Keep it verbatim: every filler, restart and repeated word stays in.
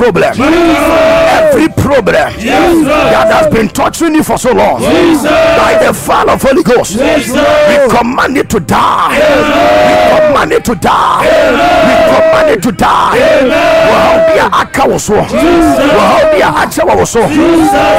problem, every problem that has been torturing you for so long, by the fire of Holy Ghost, we command it to die. We command it to die. We command it to die.